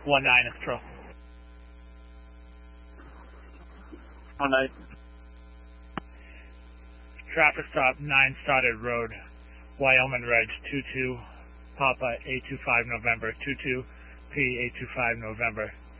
19 is Pro. 19. Traffic stop 9 Stoddard Road, Wyoming Reg 22 Papa 825 November 22 P 825 November.